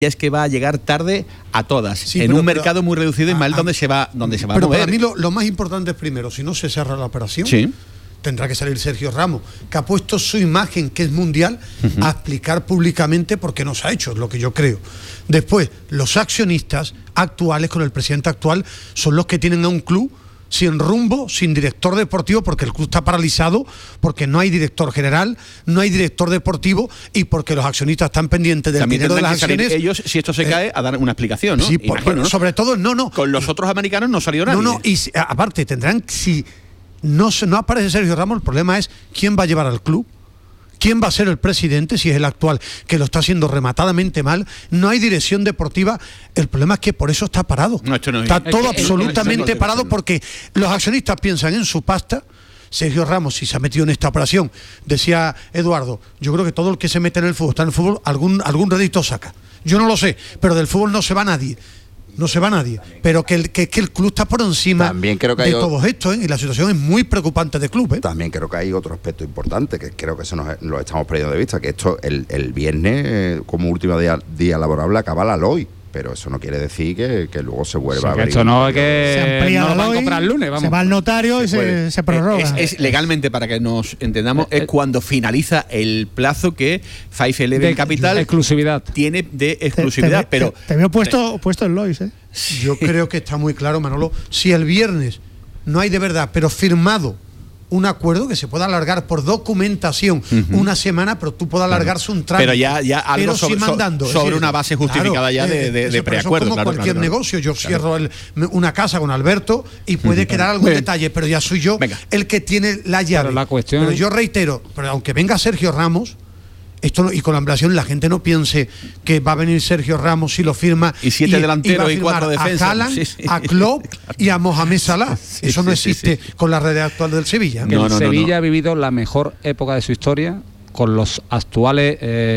es que va a llegar tarde a todas, sí, en un mercado muy reducido y mal donde se va a mover. Pero para mí lo más importante es, primero, si no se cierra la operación, sí, tendrá que salir Sergio Ramos, que ha puesto su imagen, que es mundial, a explicar públicamente por qué no se ha hecho, es lo que yo creo. Después, los accionistas actuales, con el presidente actual, son los que tienen a un club sin rumbo, sin director deportivo, porque el club está paralizado, porque no hay director general, no hay director deportivo y porque los accionistas están pendientes del dinero de las acciones. Ellos, si esto se cae, a dar una explicación, ¿no? Sí, ¿no? Sobre todo, no. Con los otros americanos no salió nadie. No, y aparte tendrán, si no aparece Sergio Ramos, el problema es quién va a llevar al club. ¿Quién va a ser el presidente, si es el actual, que lo está haciendo rematadamente mal? No hay dirección deportiva. El problema es que por eso está parado. Está todo absolutamente parado, porque los accionistas piensan en su pasta. Sergio Ramos, si se ha metido en esta operación, decía Eduardo, yo creo que todo el que se mete en el fútbol, está en el fútbol, algún rédito saca. Yo no lo sé, pero del fútbol no se va nadie. No se va nadie, pero que el club está por encima de todo esto, y la situación es muy preocupante del club. También creo que hay otro aspecto importante, que creo que eso lo estamos perdiendo de vista, que esto el viernes, como último día laborable, acaba la LOI. Pero eso no quiere decir que luego se vuelva a abrir. Esto no es que se amplía, no lo van a comprar el lunes, vamos. Se va al notario y se prorroga. Es legalmente, para que nos entendamos, es cuando finaliza el plazo que 511 Capital exclusividad tiene de exclusividad. Pero te veo puesto en Lois, ¿eh? Yo creo que está muy claro, Manolo. Si el viernes no hay de verdad, pero firmado un acuerdo que se pueda alargar por documentación una semana, pero tú puedas alargarse un trámite. Pero ya algo sobre una base justificada de preacuerdo. Como cualquier negocio, yo cierro una casa con Alberto y puede quedar algún detalle, pero ya soy yo el que tiene la llave. Pero la cuestión... Pero yo reitero, pero aunque venga Sergio Ramos, esto y con la ampliación la gente no piense que va a venir Sergio Ramos si lo firma y 7 delanteros y 4 defensas, a Haaland, a Klopp y a Mohamed Salah. Eso no existe con la red actual del Sevilla. Que el Sevilla ha vivido la mejor época de su historia con los actuales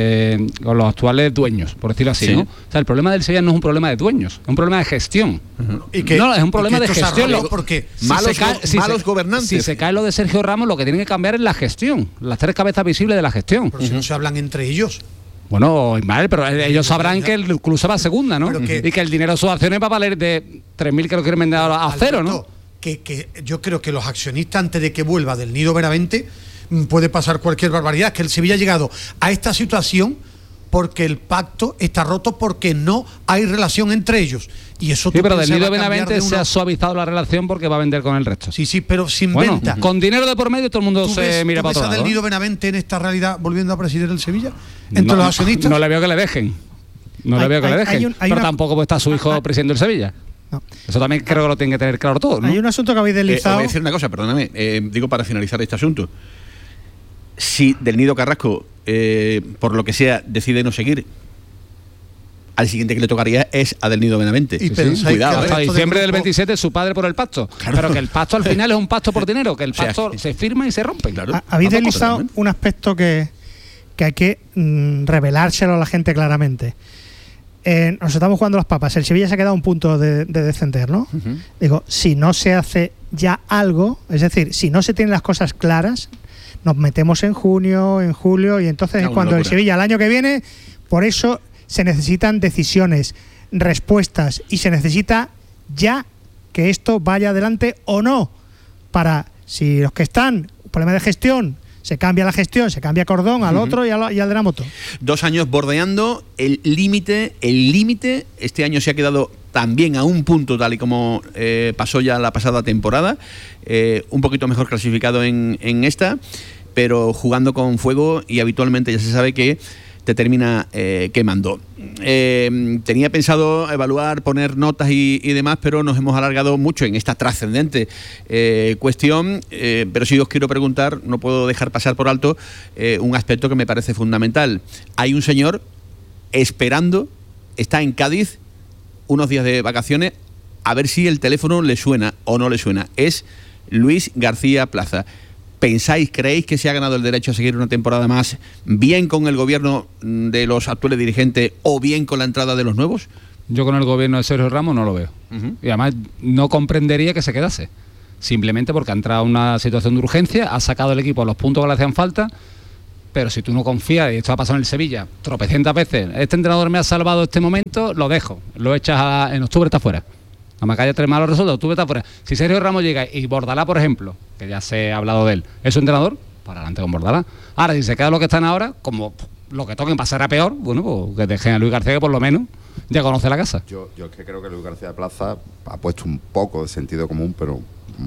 dueños, por decirlo así, ¿no? O sea, el problema del Sevilla no es un problema de dueños, es un problema de gestión. No, es un problema de gestión. Porque malos gobernantes. Si se cae lo de Sergio Ramos, lo que tienen que cambiar es la gestión, las 3 cabezas visibles de la gestión. Pero si no se hablan entre ellos. Bueno, Ismael, pero ellos sabrán que el club se va a segunda, ¿no? Y que el dinero de sus acciones va a valer de 3.000 que lo quieren vender a cero, ¿no? Que yo creo que los accionistas, antes de que vuelva del Nido Benavente, puede pasar cualquier barbaridad, que el Sevilla ha llegado a esta situación porque el pacto está roto, porque no hay relación entre ellos. Y eso pero del Nido Benavente se ha suavizado la relación porque va a vender con el resto. Sí, pero sin venta. Con dinero de por medio todo el mundo se mira para otro lado. ¿Tú ves a del Nido Benavente en esta realidad volviendo a presidir el Sevilla? ¿Entre los accionistas? No le veo que le dejen. Pero tampoco está su hijo presidiendo el Sevilla. No. Eso también creo que lo tienen que tener claro todo, ¿no? Hay un asunto que habéis deslizado. Voy a decir una cosa, perdóname, digo para finalizar este asunto. Si del Nido Carrasco, por lo que sea, decide no seguir, al siguiente que le tocaría es a del Nido Benavente. Y cuidado, hasta diciembre del 27 su padre por el pacto. Claro. Pero que el pacto al final es un pacto por dinero, que el pacto se firma y se rompe. Claro. Habéis deslizado un aspecto que hay que revelárselo a la gente claramente. Nos estamos jugando las papas. El Sevilla se ha quedado a un punto de descender, ¿no? Digo, si no se hace ya algo, es decir, si no se tienen las cosas claras, nos metemos en junio, en julio, y entonces es cuando el Sevilla el año que viene. Por eso se necesitan decisiones, respuestas, y se necesita ya que esto vaya adelante o no, para, si los que están, problema de gestión, se cambia la gestión, se cambia cordón al otro y al de la moto. 2 años bordeando el límite. Este año se ha quedado también a un punto, tal y como pasó ya la pasada temporada, un poquito mejor clasificado en esta, pero jugando con fuego, y habitualmente ya se sabe que te termina quemando. Tenía pensado evaluar, poner notas y demás, pero nos hemos alargado mucho en esta trascendente cuestión, pero sí os quiero preguntar, no puedo dejar pasar por alto un aspecto que me parece fundamental. Hay un señor esperando, está en Cádiz, unos días de vacaciones, a ver si el teléfono le suena o no le suena. Es Luis García Plaza. ¿Creéis que se ha ganado el derecho a seguir una temporada más, bien con el gobierno de los actuales dirigentes o bien con la entrada de los nuevos? Yo con el gobierno de Sergio Ramos no lo veo. Y además no comprendería que se quedase. Simplemente porque ha entrado en una situación de urgencia, ha sacado el equipo los puntos que le hacían falta pero si tú no confías, y esto ha pasado en el Sevilla tropecientas veces, este entrenador me ha salvado este momento, lo dejo, lo echas en octubre, está fuera. A Macaya 3 malos resultados, octubre está fuera. Si Sergio Ramos llega y Bordalás, por ejemplo, que ya se ha hablado de él, es su entrenador, para adelante con Bordalás. Ahora, si se queda lo que están ahora, como lo que toquen pasará peor, bueno, pues que dejen a Luis García, que por lo menos ya conoce la casa. Yo es que creo que Luis García Plaza ha puesto un poco de sentido común, pero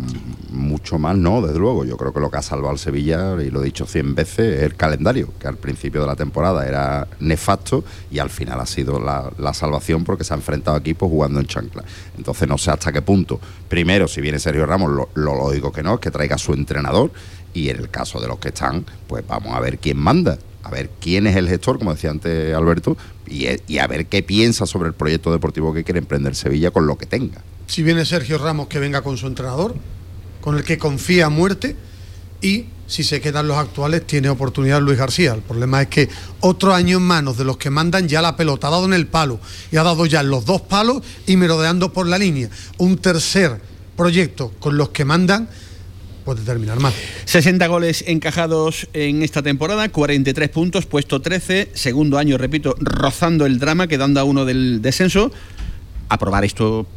mucho más no, desde luego. Yo creo que lo que ha salvado al Sevilla, y lo he dicho 100 veces, es el calendario, que al principio de la temporada era nefasto y al final ha sido la salvación, porque se ha enfrentado a equipos jugando en chancla. Entonces no sé hasta qué punto. Primero, si viene Sergio Ramos, lo lógico que no, es que traiga a su entrenador, y en el caso de los que están, pues vamos a ver quién manda, a ver quién es el gestor, como decía antes Alberto, y a ver qué piensa sobre el proyecto deportivo que quiere emprender Sevilla con lo que tenga. Si viene Sergio Ramos, que venga con su entrenador, con el que confía a muerte, y si se quedan los actuales, tiene oportunidad Luis García. El problema es que otro año en manos de los que mandan, ya la pelota ha dado en el palo, y ha dado ya en los 2 palos y merodeando por la línea. Un tercer proyecto con los que mandan puede terminar mal. 60 goles encajados en esta temporada, 43 puntos, puesto 13, segundo año, repito, rozando el drama, quedando a 1 del descenso. Aprobar esto...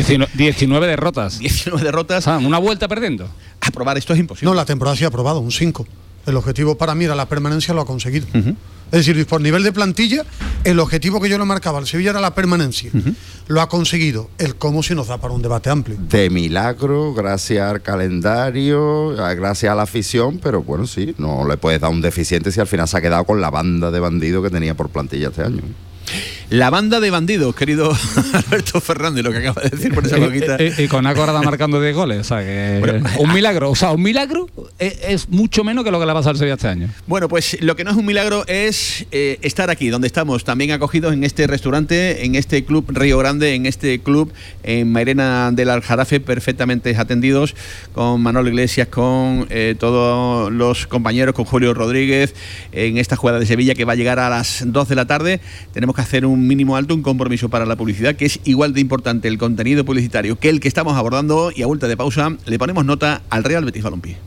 19 derrotas. 19 derrotas. Una vuelta perdiendo. Aprobar esto es imposible. No, la temporada sí ha aprobado, un 5. El objetivo para mí era la permanencia, lo ha conseguido. Es decir, por nivel de plantilla, el objetivo que yo le marcaba al Sevilla era la permanencia. Lo ha conseguido. El cómo sí nos da para un debate amplio. De milagro, gracias al calendario, gracias a la afición, pero bueno, sí, no le puedes dar un deficiente si al final se ha quedado con la banda de bandidos que tenía por plantilla este año. La banda de bandidos, querido Alberto Fernández, lo que acaba de decir por esa boquita. Y con Acorada marcando 10 goles, o sea que bueno, un milagro, un milagro es mucho menos que lo que le ha pasado al Sevilla este año. Bueno, pues lo que no es un milagro es estar aquí, donde estamos, también acogidos en este restaurante, en este club Río Grande, en este club en Mairena del Aljarafe, perfectamente atendidos, con Manolo Iglesias, con todos los compañeros, con Julio Rodríguez, en esta jugada de Sevilla que va a llegar a las 2 de la tarde. Tenemos que hacer un mínimo alto, un compromiso para la publicidad, que es igual de importante el contenido publicitario que el que estamos abordando, y a vuelta de pausa le ponemos nota al Real Betis Balompié.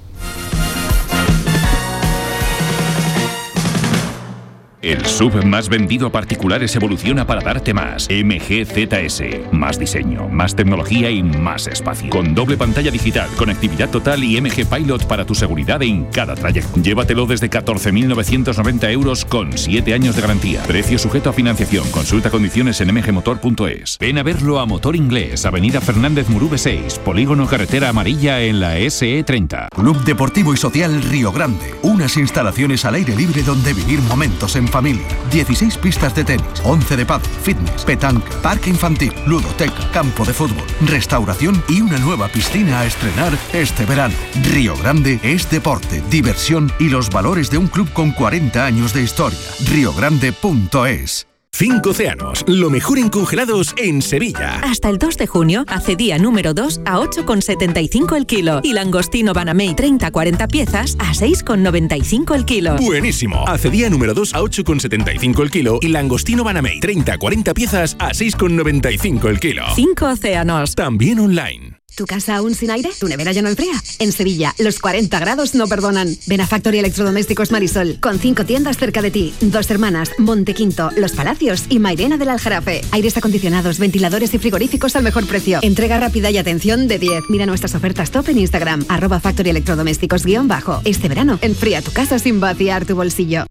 El SUV más vendido a particulares evoluciona para darte más. MG ZS. Más diseño, más tecnología y más espacio. Con doble pantalla digital, conectividad total y MG Pilot para tu seguridad en cada trayecto. Llévatelo desde 14.990 euros con 7 años de garantía. Precio sujeto a financiación. Consulta condiciones en mgmotor.es. Ven a verlo a Motor Inglés, Avenida Fernández Murube 6, Polígono Carretera Amarilla en la SE30. Club Deportivo y Social Río Grande. Unas instalaciones al aire libre donde vivir momentos en familia. 16 pistas de tenis, 11 de pádel, fitness, petanca, parque infantil, ludoteca, campo de fútbol, restauración y una nueva piscina a estrenar este verano. Río Grande es deporte, diversión y los valores de un club con 40 años de historia. riogrande.es. 5 Océanos, lo mejor en congelados en Sevilla. Hasta el 2 de junio, acedía número 2 a 8,75 el kilo y langostino Banamey 30-40 piezas a 6,95 el kilo. Buenísimo. Acedía número 2 a 8,75 el kilo y langostino Banamey 30-40 piezas a 6,95 el kilo. 5 Océanos. También online. ¿Tu casa aún sin aire? ¿Tu nevera ya no enfría? En Sevilla, los 40 grados no perdonan. Ven a Factory Electrodomésticos Marisol, con 5 tiendas cerca de ti. 2 Hermanas, Montequinto, Los Palacios y Mairena del Aljarafe. Aires acondicionados, ventiladores y frigoríficos al mejor precio. Entrega rápida y atención de 10. Mira nuestras ofertas top en Instagram, @Factory Electrodomésticos _. Este verano, enfría tu casa sin vaciar tu bolsillo.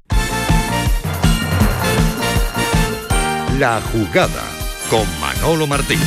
La jugada, con Manolo Martín.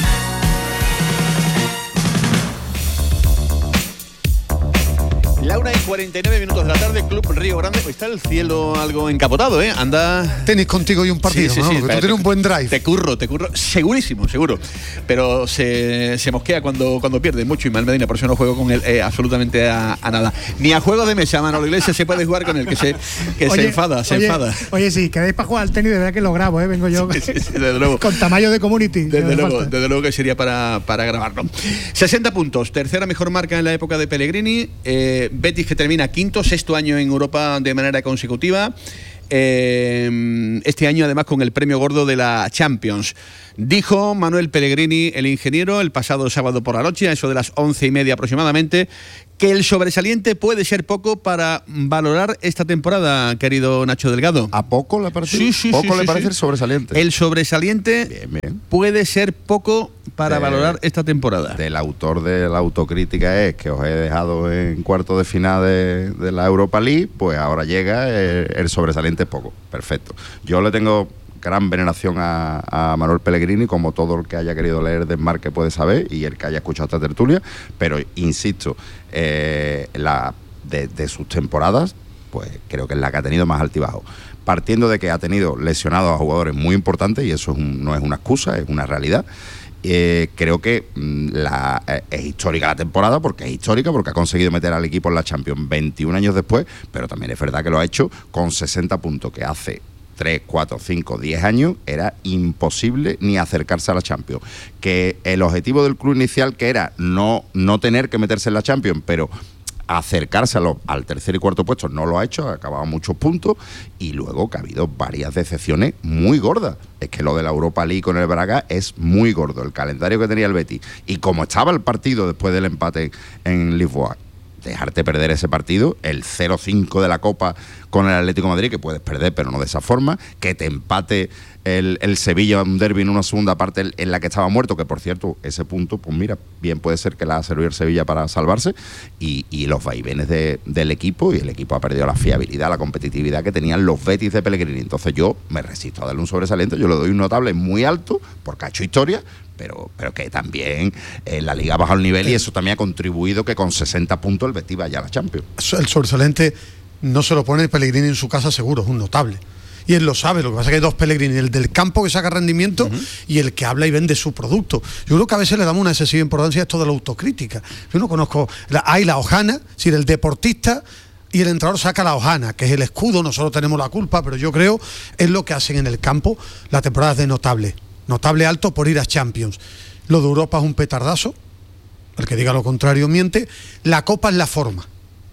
La 1:49 de la tarde, Club Río Grande. Está el cielo algo encapotado, ¿eh? Anda... Tenis contigo y un partido, sí, ¿no? Porque tú tienes un buen drive. Te curro, segurísimo, seguro. Pero se mosquea cuando pierde mucho, y Mal Medina, por eso no juego con él absolutamente a nada. Ni a juegos de mesa, Manolo Iglesias se puede jugar con él, que se enfada. Oye, si queréis para jugar al tenis, de verdad que lo grabo, ¿eh? Vengo yo sí, desde luego. Con tamaño de community. Desde luego que sería para grabarlo. 60 puntos, tercera mejor marca en la época de Pellegrini. Betis, que termina quinto, sexto año en Europa de manera consecutiva. este año además con el premio gordo de la Champions. Dijo Manuel Pellegrini, el ingeniero, el pasado sábado por la noche, a eso de las 11:30 aproximadamente, que el sobresaliente puede ser poco para valorar esta temporada, querido Nacho Delgado. ¿A poco le parece? Sí, sí, ¿Poco sí, le sí, parece sí. el sobresaliente? El sobresaliente puede ser poco para valorar esta temporada. Del autor de la autocrítica es que os he dejado en cuarto de final de la Europa League, pues ahora llega el sobresaliente poco. Perfecto. Yo le tengo gran veneración a Manuel Pellegrini, como todo el que haya querido leer Desmarque puede saber, y el que haya escuchado esta tertulia, pero insisto, de sus temporadas, pues creo que es la que ha tenido más altibajo. Partiendo de que ha tenido lesionados a jugadores muy importantes, y eso no es una excusa, es una realidad. Creo que es histórica la temporada, porque es histórica, porque ha conseguido meter al equipo en la Champions 21 años después, pero también es verdad que lo ha hecho con 60 puntos, que hace 3, 4, 5, 10 años era imposible ni acercarse a la Champions. Que el objetivo del club inicial, que era no tener que meterse en la Champions, pero acercarse al tercer y cuarto puesto, no lo ha hecho, ha acabado muchos puntos, y luego que ha habido varias decepciones muy gordas. Es que lo de la Europa League con el Braga es muy gordo, el calendario que tenía el Betis, y como estaba el partido después del empate en Lisboa, dejarte perder ese partido, el 0-5 de la Copa con el Atlético de Madrid, que puedes perder, pero no de esa forma, que te empate el Sevilla, un derbi en una segunda parte en la que estaba muerto, que por cierto, ese punto, pues mira, bien puede ser que la ha servido el Sevilla para salvarse, y los vaivenes del equipo, y el equipo ha perdido la fiabilidad, la competitividad que tenían los Betis de Pellegrini. Entonces yo me resisto a darle un sobresaliente, yo le doy un notable muy alto, porque ha hecho historia, pero que también la Liga ha bajado el nivel, y eso también ha contribuido que con 60 puntos el Betis vaya a la Champions. El sobresaliente no se lo pone Pellegrini en su casa seguro, es un notable. Y él lo sabe, lo que pasa es que hay dos Pellegrini, el del campo que saca rendimiento y el que habla y vende su producto. Yo creo que a veces le damos una excesiva importancia a esto de la autocrítica. Yo no conozco, hay la hojana, es decir, el deportista y el entrenador saca la hojana, que es el escudo, nosotros tenemos la culpa, pero yo creo es lo que hacen en el campo. La temporada es de notable alto por ir a Champions. Lo de Europa es un petardazo, el que diga lo contrario miente. La Copa es la forma,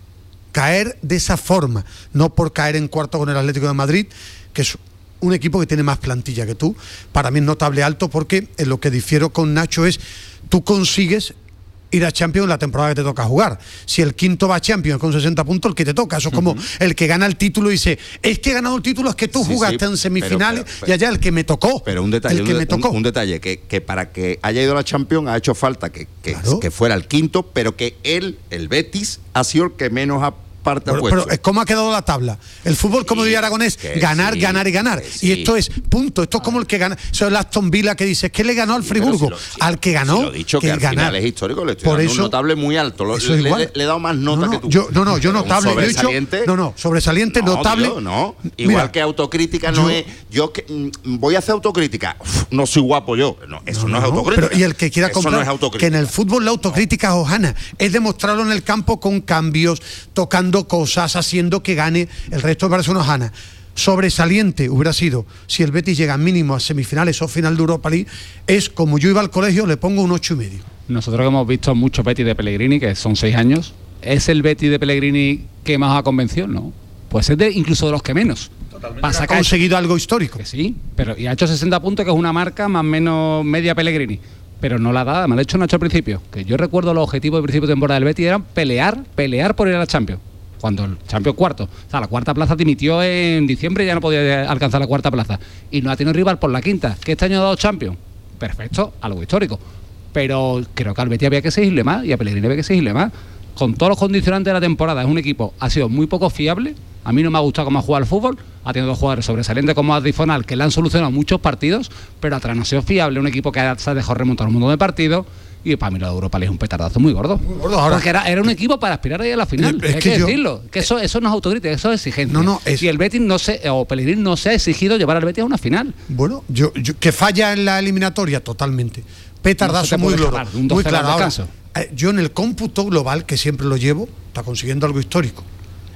caer de esa forma, no por caer en cuarto con el Atlético de Madrid, que es un equipo que tiene más plantilla que tú. Para mí es notable alto, porque en lo que difiero con Nacho es, tú consigues ir a Champions en la temporada que te toca jugar. Si el quinto va a Champions con 60 puntos, el que te toca, eso es como el que gana el título y dice, es que he ganado el título, es que tú jugaste en semifinales, pero, y allá el que me tocó. Pero un detalle, un detalle que para que haya ido a la Champions ha hecho falta que fuera el quinto, pero que el Betis ha sido el que menos ha pero ¿cómo ha quedado la tabla? El fútbol, como diría Aragonés, ganar y ganar. Y esto es punto. Esto es como el que gana. Eso es el Aston Villa, que dice, ¿qué le ganó al Friburgo? Al que ganó. Lo dicho, que al final es histórico, le estoy por dando eso, un notable muy alto. Le he dado más nota que tú. Yo notable. Sobresaliente. Sobresaliente, notable. No. Igual que autocrítica no es. Yo voy a hacer autocrítica. No soy guapo yo. No, eso no es autocrítica. Pero, y el que quiera comprar, que en el fútbol la autocrítica es hojana. Es demostrarlo en el campo con cambios, tocando cosas, haciendo que gane. El resto me parece una hojana. Sobresaliente hubiera sido si el Betis llega mínimo a semifinales o final de Europa League. Es como yo iba al colegio, le pongo un 8,5. Nosotros hemos visto muchos Betis de Pellegrini, que son 6 años. ¿Es el Betis de Pellegrini que más ha convencido? No. Pues es incluso de los que menos. Ha conseguido algo histórico. Que sí, pero y ha hecho 60 puntos, que es una marca más o menos media Pellegrini. Pero no la da, me lo ha hecho Nacho al principio. Que yo recuerdo los objetivos del principio de temporada del Betis eran pelear por ir a la Champions. Cuando el Champions cuarto, o sea, la cuarta plaza dimitió en diciembre y ya no podía alcanzar la cuarta plaza. Y no ha tenido rival por la quinta. ¿Que este año ha dado Champions? Perfecto, algo histórico. Pero creo que al Betis había que seguirle más y a Pellegrini había que seguirle más. Con todos los condicionantes de la temporada, es un equipo, ha sido muy poco fiable. A mí no me ha gustado cómo ha jugado al fútbol. Ha tenido dos jugadores sobresalientes como Adifonal, que le han solucionado muchos partidos, pero atrás no ha sido fiable. Un equipo que se ha dejado remontar un montón de partidos. Y para mí la de Europa League es un petardazo muy gordo. Ahora, porque era un equipo para aspirar ahí a la final. Hay que decirlo. Que eso no es autocrítica, eso es exigencia. Y el Betis o Pellegrini no se ha exigido llevar al Betis a una final. Bueno, yo que falla en la eliminatoria totalmente. Petardazo muy claro. Ahora, yo en el cómputo global, que siempre lo llevo, está consiguiendo algo histórico.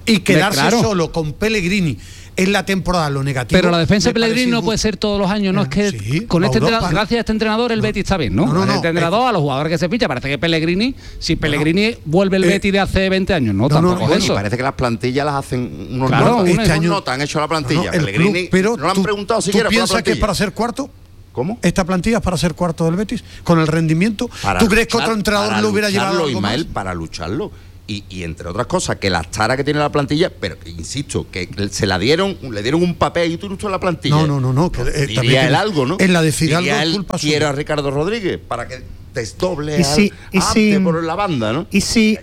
Y quedarse Claro. solo con Pellegrini en la temporada, lo negativo. Pero la defensa de me parece Pellegrini no injusto. puede ser todos los años, ¿no? Es que Sí, con este Europa. gracias a este entrenador el Betis está bien, ¿no? No, Este entrenador, a los jugadores que se ficha, parece que Pellegrini, si Pellegrini vuelve el Betis de hace 20 años, ¿no? Tampoco Bueno, es eso. y parece que las plantillas las hacen unos Claro, notas. este Unos año- notas han hecho la plantilla. el Pellegrini, club, pero no le han preguntado ¿tú siquiera por la piensas que es plantilla. para ser cuarto? ¿Cómo? ¿Esta plantilla es para ser cuarto del Betis? ¿Con el rendimiento? Para ¿Tú crees que luchar, otro entrenador para lo hubiera lucharlo, llevado algo Ismael, más? para lucharlo? Y entre otras cosas, que las taras que tiene la plantilla, pero insisto, que se la dieron, le dieron un papel y tú luchas la plantilla. No, que, Diría también él tiene- algo, ¿no? En la de Fidalgo Diría es él, culpa quiero suya. a Ricardo Rodríguez para que desdoble Y si- y si- por la banda, ¿no? Y si,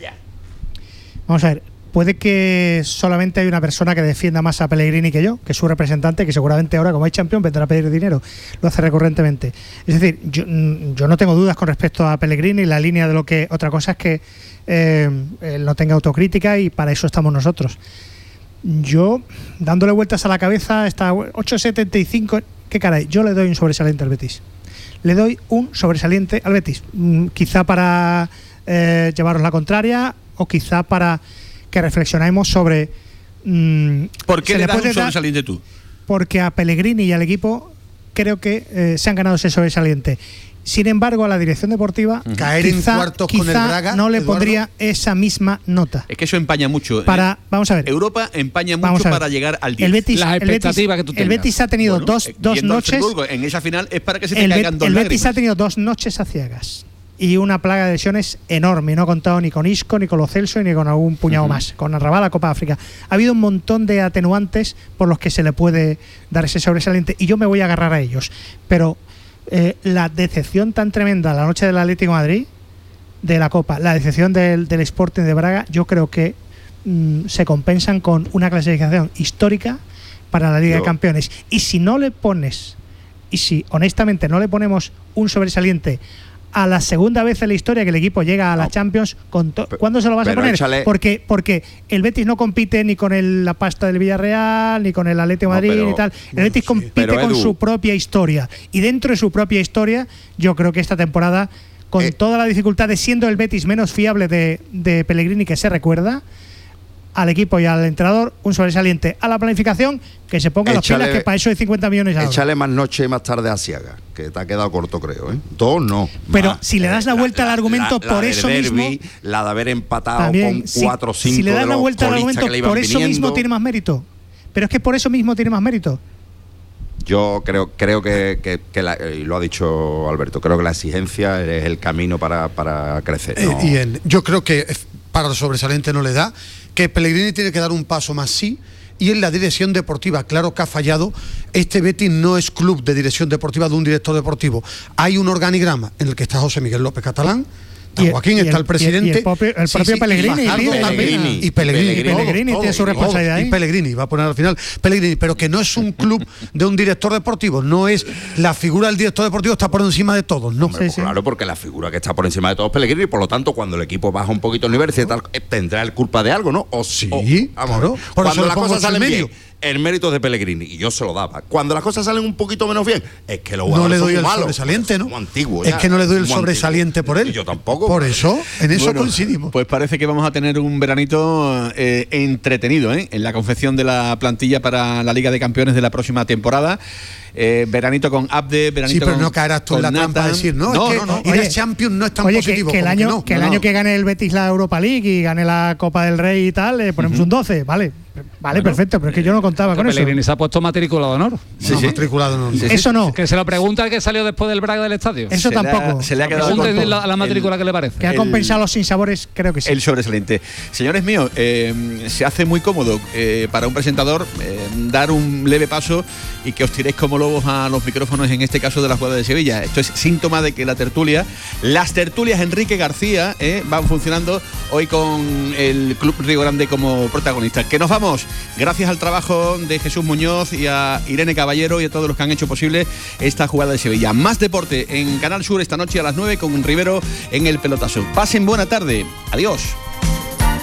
vamos a ver, puede que solamente hay una persona que defienda más a Pellegrini que yo, que es su representante, que seguramente ahora, como hay Champions, vendrá a pedir dinero. Lo hace recurrentemente. Es decir, yo no tengo dudas con respecto a Pellegrini, la línea de lo que... Otra cosa es que él no tenga autocrítica y para eso estamos nosotros. Yo, dándole vueltas a la cabeza, está 8,75... ¿Qué caray? Yo le doy un sobresaliente al Betis. Le doy un sobresaliente al Betis. Quizá para llevaros la contraria o quizá para que reflexionemos sobre... ¿Por qué ¿se le le das puede un dar? sobresaliente tú? Porque a Pellegrini y al equipo creo que se han ganado ese sobresaliente. Sin embargo, a la dirección deportiva Caer en cuartos con el Braga, no le Eduardo. pondría esa misma nota. Es que eso empaña mucho. Vamos a ver. Europa empaña Vamos mucho a ver. para llegar al 10. El Betis, Las el Betis- expectativas que tú el tengas. Betis ha tenido Bueno, dos yendo al noches. Friburgo en esa final es para que se te El caigan dos Betis lágrimas. ha tenido 2 noches aciagas y una plaga de lesiones enorme. No ha contado ni con Isco, ni con Lo Celso, ni con algún puñado más. Con Arrabal, Copa África. Ha habido un montón de atenuantes por los que se le puede dar ese sobresaliente y yo me voy a agarrar a ellos. Pero la decepción tan tremenda la noche del Atlético de Madrid, de la Copa, la decepción del Sporting de Braga, yo creo que se compensan con una clasificación histórica para la Liga de Campeones. Y si no le pones, y si honestamente no le ponemos un sobresaliente a la segunda vez en la historia que el equipo llega a la Champions, ¿cuándo se lo vas a pero poner? échale- Porque el Betis no compite ni con la pasta del Villarreal, ni con el Atlético de Madrid, pero- ni tal. El Betis compite Pero, con Edu, su propia historia. Y dentro de su propia historia, yo creo que esta temporada, con toda la dificultad de siendo el Betis menos fiable de Pellegrini que se recuerda, al equipo y al entrenador un sobresaliente. A la planificación, que se pongan las pilas, que para eso hay 50 millones ahora. Échale más noche y más tarde a Siaga, que te ha quedado corto, creo, ¿eh? 2 no. Pero más. si le das la vuelta al argumento por del eso derbi, mismo, la de haber empatado también, con 4 o 5 si le das de la los vuelta al colistas argumento, que le iban por eso viniendo. mismo tiene más mérito. Pero es que por eso mismo tiene más mérito. Yo creo que y lo ha dicho Alberto, creo que la exigencia es el camino para crecer. ¿no? Yo creo que para el sobresaliente no le da, que Pellegrini tiene que dar un paso más, sí, y en la dirección deportiva, claro que ha fallado. Este Betis no es club de dirección deportiva de un director deportivo. Hay un organigrama en el que está José Miguel López Catalán, está Joaquín, está el presidente. Y el propio Pellegrini. Y Pellegrini tiene su responsabilidad ahí. Y Pellegrini, va a poner al final Pellegrini, pero que no es un club de un director deportivo, no es la figura del director deportivo, está por encima de todos, ¿no? Hombre, pues claro, porque la figura que está por encima de todos es Pellegrini, y por lo tanto, cuando el equipo baja un poquito el nivel, tendrá el culpa de algo, ¿no? Claro. Por eso Cuando le las pongo cosas en salen medio. bien, el mérito es de Pellegrini, y yo se lo daba. Cuando las cosas salen un poquito menos bien, es que los No jugadores le doy son el muy malos, sobresaliente, ¿no? son muy antiguos Es ya, que no le doy el muy sobresaliente por él. Y yo tampoco. Por eso, en eso Bueno, coincidimos. Pues parece que vamos a tener un veranito entretenido en la confección de la plantilla para la Liga de Campeones de la próxima temporada. Veranito con Abde, veranito Sí, pero con, no caerás tú en la con trampa de Nathan. decir, no, es que ir a Champions no es tan positivo. que el como año que no. año que gane el Betis la Europa League y gane la Copa del Rey y tal, ponemos un 12, vale, perfecto, pero es que yo no contaba con eso. Pellegrini se ha puesto matriculado de honor. Matriculado no. Eso no. Que se lo pregunta el que salió después del Braga del estadio. Eso tampoco. Se le ha quedado Pregunten corto la matrícula que le parece. Que ha compensado los sinsabores, creo que sí. el sobresaliente. Señores míos, se hace muy cómodo para un presentador dar un leve paso y que os tiréis como lobos a los micrófonos, en este caso de la jugada de Sevilla. Esto es síntoma de que las tertulias Enrique García van funcionando hoy con el Club Río Grande como protagonista. Que nos vamos, gracias al trabajo de Jesús Muñoz y a Irene Caballero y a todos los que han hecho posible esta jugada de Sevilla. Más deporte en Canal Sur esta noche a las 9 con Rivero en el pelotazo. Pasen buena tarde. Adiós.